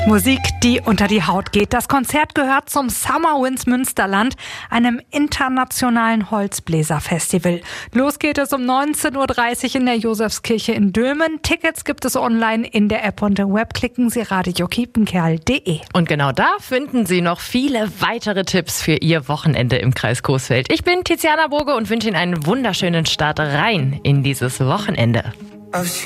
Musik, die unter die Haut geht. Das Konzert gehört zum Summer Winds Münsterland, einem internationalen Holzbläserfestival. Los geht es um 19.30 Uhr in der Josefskirche in Dülmen. Tickets gibt es online in der App und im Web. Klicken Sie radiokiepenkerl.de. Und genau da finden Sie noch viele weitere Tipps für Ihr Wochenende im Kreis Coesfeld. Ich bin Tiziana Burge und wünsche Ihnen einen wunderschönen Start rein in dieses Wochenende.